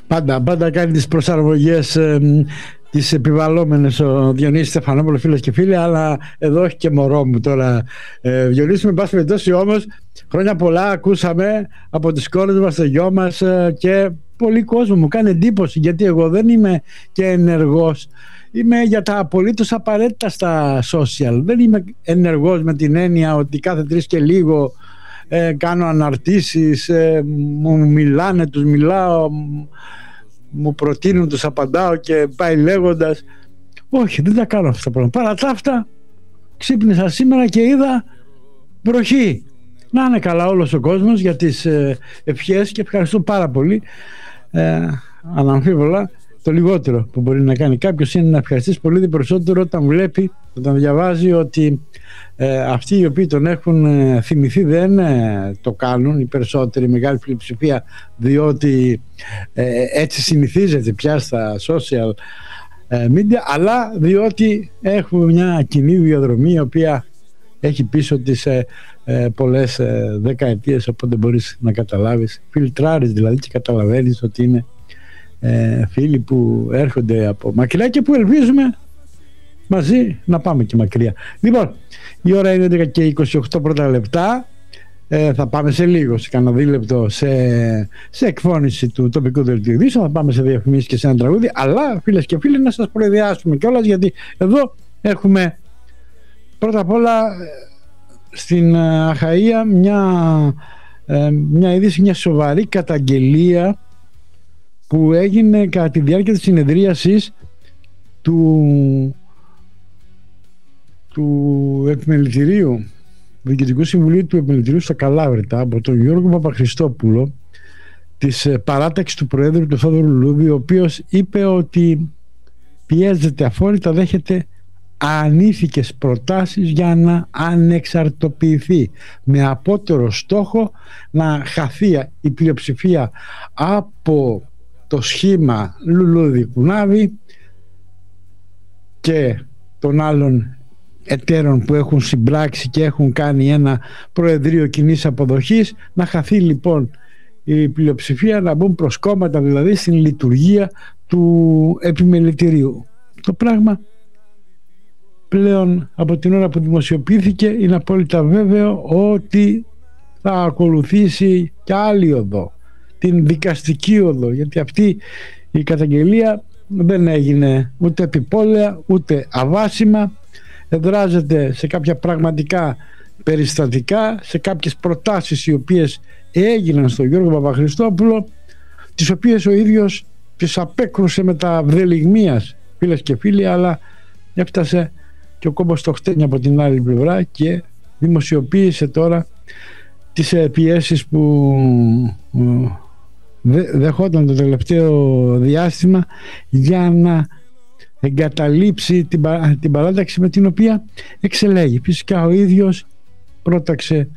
Πάντα κάνει τις προσαρμογές τις επιβαλλόμενες ο Διονύσης Στεφανόπουλος, φίλες και φίλοι, αλλά εδώ έχει και μωρό μου τώρα. Διονύση, με πάση περιπτώσει, όμως χρόνια πολλά ακούσαμε από τις κόρες μας, το γιο μας και πολύ κόσμο. Μου κάνει εντύπωση, γιατί εγώ δεν είμαι και ενεργός. Είμαι για τα απολύτως απαραίτητα στα social. Δεν είμαι ενεργός με την έννοια ότι κάθε 3 και λίγο κάνω αναρτήσεις, μου μιλάνε, τους μιλάω, μου προτείνουν, τους απαντάω και πάει λέγοντας. Όχι, δεν τα κάνω αυτά τα πράγματα. Παρά τα αυτά, ξύπνησα σήμερα και είδα βροχή. Να είναι καλά όλος ο κόσμος για τις ευχές και ευχαριστώ πάρα πολύ. Αναμφίβολα, το λιγότερο που μπορεί να κάνει κάποιος είναι να ευχαριστήσει πολύ περισσότερο όταν βλέπει, όταν διαβάζει ότι αυτοί οι οποίοι τον έχουν θυμηθεί δεν το κάνουν, οι περισσότεροι, η μεγάλη πλειοψηφία, διότι έτσι συνηθίζεται πια στα social media, αλλά διότι έχουμε μια κοινή διαδρομή η οποία έχει πίσω της πολλές δεκαετίες, οπότε μπορείς να καταλάβεις, φιλτράρεις δηλαδή και καταλαβαίνεις ότι είναι φίλοι που έρχονται από μακριά και που ελπίζουμε μαζί να πάμε και μακριά. Λοιπόν, η ώρα είναι 11 και 28 πρώτα λεπτά. Θα πάμε σε λίγο, σε κανένα δίλεπτο, σε εκφώνηση του τοπικού δελτίου ειδήσεων. Θα πάμε σε διαφημίσεις και σε ένα τραγούδι. Αλλά, φίλες και φίλοι, να σας προειδεάσουμε κιόλας, γιατί εδώ έχουμε πρώτα απ' όλα στην Αχαΐα μια είδηση, μια σοβαρή καταγγελία που έγινε κατά τη διάρκεια της συνεδρίασης του επιμελητηρίου, Διοικητικού Συμβουλίου του Επιμελητηρίου στα Καλάβρητα, από τον Γιώργο Παπαχριστόπουλο, της παράταξης του Προέδρου του Θόδωρου Λουλούδη, ο οποίος είπε ότι πιέζεται αφόρητα, δέχεται ανήθικες προτάσεις για να ανεξαρτοποιηθεί, με απότερο στόχο να χαθεί η πλειοψηφία από το σχήμα Λουλούδη-Κουνάβη και των άλλων εταίρων που έχουν συμπράξει και έχουν κάνει ένα προεδρείο κοινής αποδοχής, να χαθεί λοιπόν η πλειοψηφία, να μπουν προσκόμματα δηλαδή στην λειτουργία του επιμελητηρίου. Το πράγμα πλέον από την ώρα που δημοσιοποιήθηκε είναι απόλυτα βέβαιο ότι θα ακολουθήσει και άλλη οδό, την δικαστική οδό, γιατί αυτή η καταγγελία δεν έγινε ούτε επιπόλαια ούτε αβάσιμα, εδράζεται σε κάποια πραγματικά περιστατικά, σε κάποιες προτάσεις οι οποίες έγιναν στον Γιώργο Παπαχριστόπουλο, τις οποίες ο ίδιος τις απέκρουσε με τα βδελιγμίας, φίλες και φίλοι, αλλά έφτασε και ο κόμπος στο χτένι από την άλλη πλευρά και δημοσιοποίησε τώρα τις πιέσεις που δεχόταν το τελευταίο διάστημα για να εγκαταλείψει την παράταξη με την οποία εξελέγει. Φυσικά ο ίδιος πρόταξε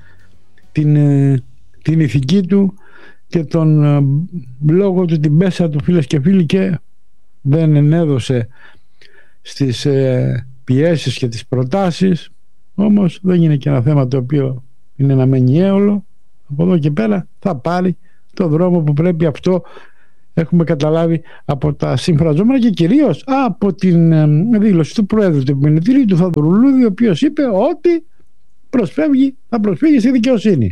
την ηθική του και τον λόγο του, την πέσα του, φίλες και φίλοι, και δεν ενέδωσε στις πιέσεις και τις προτάσεις. Όμως δεν είναι και ένα θέμα το οποίο είναι να μένει έολο. Από εδώ και πέρα θα πάρει το δρόμο που πρέπει. Αυτό έχουμε καταλάβει από τα συμφραζόμενα και κυρίως από την δήλωση του Προέδρου του Επιμελητηρίου, του Θόδωρου Λουλούδη, ο οποίος είπε ότι θα προσφύγει στη δικαιοσύνη.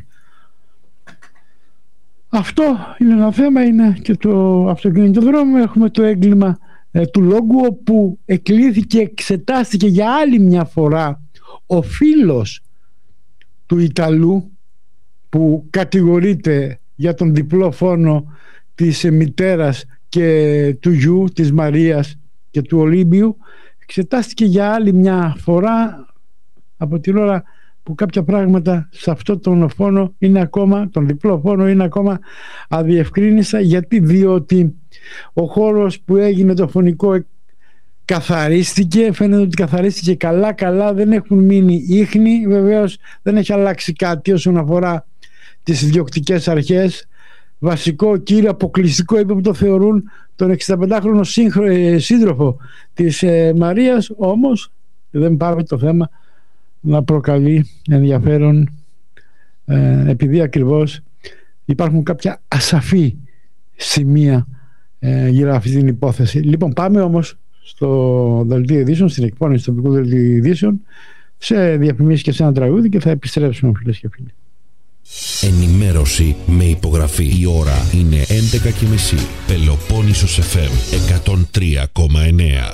Αυτό είναι ένα θέμα, είναι και το αυτοκινητοδρόμιο. Έχουμε το έγκλημα του Λόγκου, όπου εκλήθηκε, εξετάστηκε για άλλη μια φορά ο φίλος του Ιταλού που κατηγορείται για τον διπλό φόνο της μητέρας και του γιου, της Μαρίας και του Ολύμπιου. Εξετάστηκε για άλλη μια φορά από την ώρα που κάποια πράγματα σε αυτό τον φόνο είναι ακόμα, τον διπλό φόνο είναι ακόμα αδιευκρίνιστα. Γιατί? Διότι ο χώρος που έγινε το φωνικό καθαρίστηκε, φαίνεται ότι καθαρίστηκε καλά, δεν έχουν μείνει ίχνη. Βεβαίως δεν έχει αλλάξει κάτι όσον αφορά τις ιδιοκτικές αρχές. Βασικό, κύριο, αποκλειστικό είπε που το θεωρούν τον 65χρονο σύντροφο της Μαρίας. Όμως δεν πάμε το θέμα να προκαλεί ενδιαφέρον, επειδή ακριβώς υπάρχουν κάποια ασαφή σημεία γύρω από αυτή την υπόθεση. Λοιπόν, πάμε όμως στο δελτίο ειδήσεων, στην εκπόνηση του τοπικού δελτίου ειδήσεων, σε διαφημίσεις και σε ένα τραγούδι, και θα επιστρέψουμε, φίλες και φίλοι. Ενημέρωση με υπογραφή. Η ώρα είναι 11:30. Πελοπόννησος FM 103,9.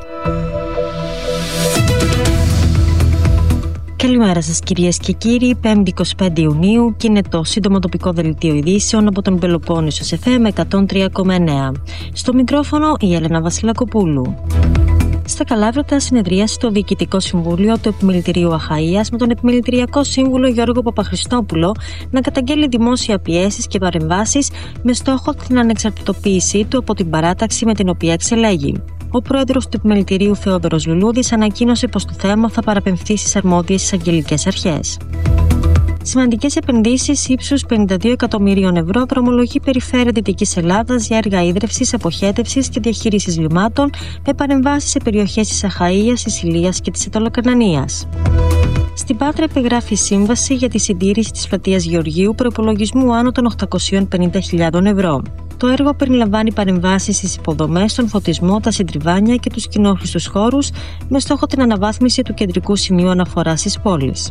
Καλημέρα σας κυρίες και κύριοι, 5η 25 Ιουνίου και είναι το σύντομο τοπικό δελτίο ειδήσεων από τον Πελοπόννησο FM 103,9. Στο μικρόφωνο η Έλενα Βασιλακοπούλου. Στα Καλάβρητα συνεδρίασε το Διοικητικό Συμβούλιο του Επιμελητηρίου Αχαΐας με τον Επιμελητηριακό Σύμβουλο Γιώργο Παπαχριστόπουλο να καταγγέλει δημόσια πιέσεις και παρεμβάσεις με στόχο την ανεξαρτητοποίησή του από την παράταξη με την οποία εξελέγει. Ο πρόεδρος του Επιμελητηρίου Θεόδωρος Λουλούδης ανακοίνωσε πως το θέμα θα παραπεμφθεί στις αρμόδιες εισαγγελικές αρχές. Σημαντικές επενδύσεις ύψους 52 εκατομμυρίων ευρώ δρομολογεί Περιφέρεια Δυτικής Ελλάδας για έργα ίδρευσης, αποχέτευσης και διαχείρισης λιμάτων με παρεμβάσεις σε περιοχές της Αχαΐας, της Ηλίας και της Αιτωλοκαρνανίας. Στην Πάτρα υπεγράφει σύμβαση για τη συντήρηση της πλατείας Γεωργίου προϋπολογισμού άνω των 850.000 ευρώ. Το έργο περιλαμβάνει παρεμβάσεις στις υποδομές, τον φωτισμό, τα συντριβάνια και τους κοινόχρηστους χώρους με στόχο την αναβάθμιση του κεντρικού σημείου αναφοράς της πόλης.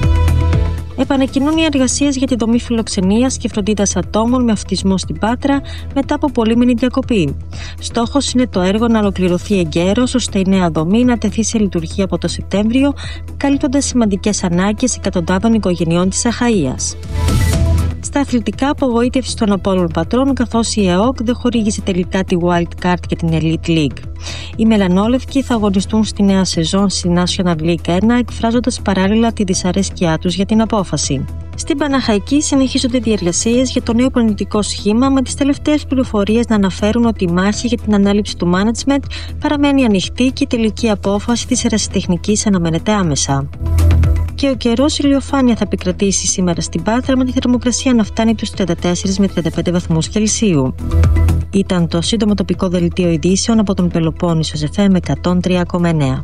Επανεκκινούν οι εργασίες για τη δομή φιλοξενίας και φροντίδας ατόμων με αυτισμό στην Πάτρα μετά από πολύμηνη διακοπή. Στόχος είναι το έργο να ολοκληρωθεί εγκαίρως ώστε η νέα δομή να τεθεί σε λειτουργία από το Σεπτέμβριο, καλύπτοντας σημαντικές ανάγκες εκατοντάδων οικογενειών της Αχαΐας. Στα αθλητικά, απογοήτευση των Απόλλων Πατρών, καθώς η ΕΟΚ δεν χορήγησε τελικά τη Wild Card για την Elite League. Οι Μελανόλευκοι θα αγωνιστούν στη νέα σεζόν στη National League 1, εκφράζοντας παράλληλα τη δυσαρέσκειά τους για την απόφαση. Στην Παναχαϊκή συνεχίζονται διεργασίες για το νέο προπονητικό σχήμα, με τις τελευταίες πληροφορίες να αναφέρουν ότι η μάχη για την ανάληψη του management παραμένει ανοιχτή και η τελική απόφαση της ερασιτεχνικής αναμένεται άμεσα. Και ο καιρός, ηλιοφάνεια θα επικρατήσει σήμερα στην Πάτρα, με τη θερμοκρασία να φτάνει τους 34 με 35 βαθμούς Κελσίου. Ήταν το σύντομο τοπικό δελτίο ειδήσεων από τον Πελοπόννησο FM 103,9.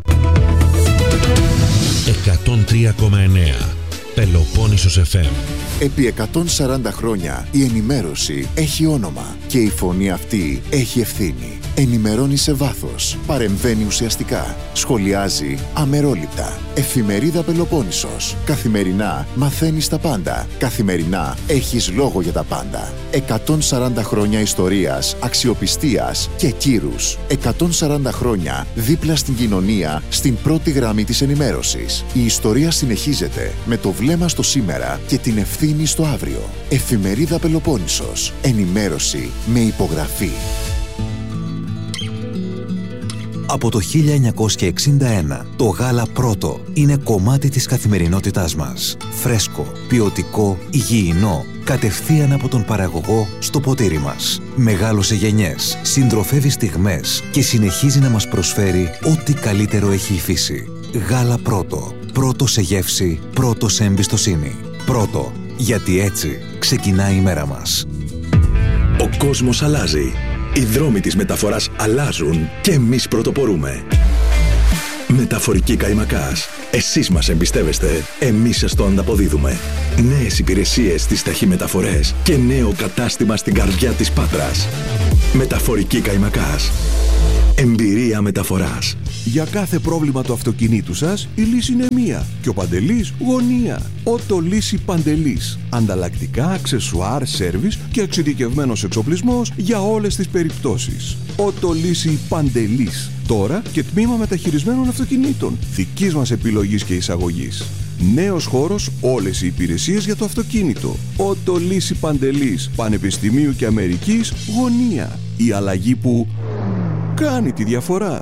103,9 Πελοπόννησος FM. Επί 140 χρόνια η ενημέρωση έχει όνομα και η φωνή αυτή έχει ευθύνη. Ενημερώνει σε βάθος, παρεμβαίνει ουσιαστικά, σχολιάζει αμερόληπτα. Εφημερίδα Πελοπόννησος. Καθημερινά μαθαίνεις τα πάντα. Καθημερινά έχεις λόγο για τα πάντα. 140 χρόνια ιστορίας, αξιοπιστίας και κύρους. 140 χρόνια δίπλα στην κοινωνία, στην πρώτη γραμμή της ενημέρωσης. Η ιστορία συνεχίζεται με το βλέμμα στο σήμερα και την ευθύνη στο αύριο. Εφημερίδα Πελοπόννησος. Ενημέρωση με υπογραφή. Από το 1961, το γάλα Πρώτο είναι κομμάτι της καθημερινότητάς μας. Φρέσκο, ποιοτικό, υγιεινό, κατευθείαν από τον παραγωγό στο ποτήρι μας. Μεγάλωσε γενιές, συντροφεύει στιγμές και συνεχίζει να μας προσφέρει ό,τι καλύτερο έχει η φύση. Γάλα Πρώτο. Πρώτο σε γεύση, πρώτο σε εμπιστοσύνη. Πρώτο, γιατί έτσι ξεκινάει η μέρα μας. Ο κόσμος αλλάζει. Οι δρόμοι της μεταφοράς αλλάζουν και εμείς πρωτοπορούμε. Μεταφορική Καϊμακάς. Εσείς μας εμπιστεύεστε, εμείς σας το ανταποδίδουμε. Νέες υπηρεσίες στις ταχυμεταφορές και νέο κατάστημα στην καρδιά της Πάτρας. Μεταφορική Καϊμακάς. Εμπειρία μεταφοράς. Για κάθε πρόβλημα του αυτοκινήτου σας, η λύση είναι μία. Και ο Παντελής γωνία. Ότο Λύση Παντελής. Ανταλλακτικά, αξεσουάρ, σέρβις και εξειδικευμένος εξοπλισμός για όλες τις περιπτώσεις. Ότο Λύση Παντελής. Τώρα και τμήμα μεταχειρισμένων αυτοκινήτων. Δικής μας επιλογής και εισαγωγής. Νέος χώρος, όλες οι υπηρεσίες για το αυτοκίνητο. Ότο Λύση Παντελής. Πανεπιστημίου και Αμερικής γωνία. Η αλλαγή που κάνει τη διαφορά.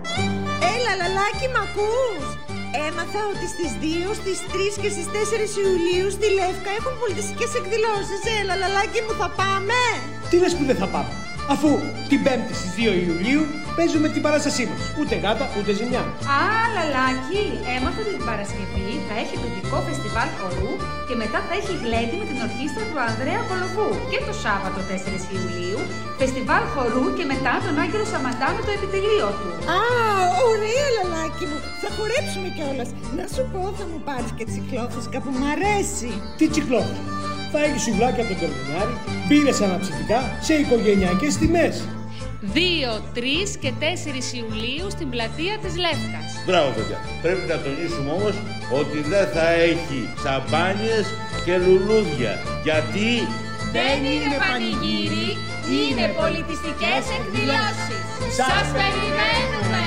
Έλα λαλάκι, μ' ακούς? Έμαθα ότι στις 2, στις 3 και στις 4 Ιουλίου στη Λεύκα έχουν πολιτιστικές εκδηλώσεις. Έλα λαλάκι μου, θα πάμε? Τι λες που δεν θα πάμε, αφού την 5η στις 2 Ιουλίου παίζουμε την παράστασή μας. Ούτε γάτα, ούτε ζημιά. Α, λαλάκι, έμαθα ότι την Παρασκευή θα έχει τοπικό φεστιβάλ χορού και μετά θα έχει γλέντι με την ορχήστρα του Ανδρέα Κολοβού. Και το Σάββατο 4 Ιουλίου, φεστιβάλ χορού και μετά τον Άγγελο Σαμαντά με το επιτελείο του. Α, ωραία λαλάκι μου, θα χορέψουμε κιόλας. Να σου πω, θα μου πάρεις και τσικλόφουσκα που μ' αρέσει. Τι τσικλόφουσκα? Θα έχει σουβλάκια από τον Κορμινιάρη, μπύρες αναψυκτικά σε οικογενειακές τιμές. 2, 3 και 4 Ιουλίου στην πλατεία της Λεύκας. Μπράβο παιδιά. Πρέπει να τονίσουμε όμως ότι δεν θα έχει σαμπάνιες και λουλούδια. Γιατί δεν είναι πανηγύρι, είναι πολιτιστικές εκδηλώσεις. Σας περιμένουμε!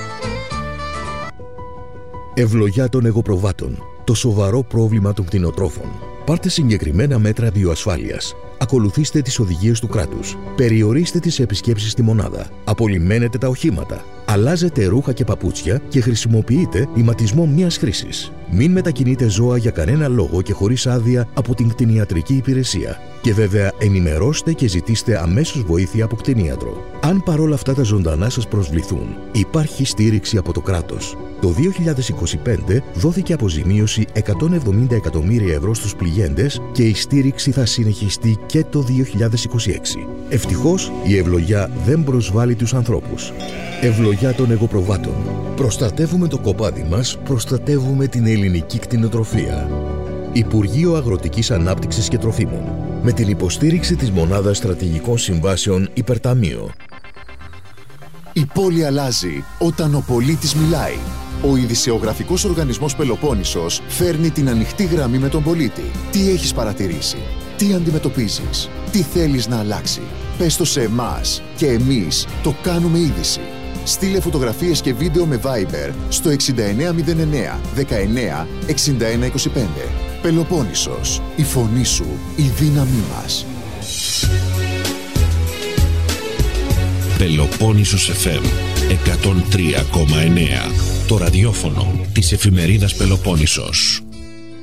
Ευλογιά των εγωπροβάτων. Το σοβαρό πρόβλημα των κτηνοτρόφων. Πάρτε συγκεκριμένα μέτρα βιοασφάλειας. Ακολουθήστε τις οδηγίες του κράτους. Περιορίστε τις επισκέψεις στη μονάδα. Απολυμμένετε τα οχήματα. Αλλάζετε ρούχα και παπούτσια και χρησιμοποιείτε ηματισμό μίας χρήσης. Μην μετακινείτε ζώα για κανένα λόγο και χωρίς άδεια από την κτηνιατρική υπηρεσία. Και βέβαια ενημερώστε και ζητήστε αμέσως βοήθεια από κτηνίατρο. Αν παρόλα αυτά τα ζωντανά σας προσβληθούν, υπάρχει στήριξη από το κράτος. Το 2025 δόθηκε αποζημίωση 170 εκατομμύρια ευρώ στους πληγέντες και η στήριξη θα συνεχιστεί και το 2026. Ευτυχώς η ευλογιά δεν προσβάλλει τους ανθρώπους. Ευλογιά των εγωπροβάτων. Προστατεύουμε το κοπάδι μας, προστατεύουμε την ελληνική κτηνοτροφία. Υπουργείο Αγροτικής Ανάπτυξης και Τροφίμων. Με την υποστήριξη της Μονάδας Στρατηγικών Συμβάσεων Υπερταμείο. Η πόλη αλλάζει όταν ο πολίτης μιλάει. Ο ειδησεογραφικός οργανισμός Πελοπόννησος φέρνει την ανοιχτή γραμμή με τον πολίτη. Τι έχεις παρατηρήσει, τι αντιμετωπίζεις, τι θέλεις να αλλάξει. Πες το σε εμάς και εμείς το κάνουμε είδηση. Στείλε φωτογραφίες και βίντεο με Viber στο 6909 19 61 25. Πελοπόννησος, η φωνή σου, η δύναμή μας. Πελοπόννησος FM 103,9. Το ραδιόφωνο της εφημερίδας Πελοπόννησος.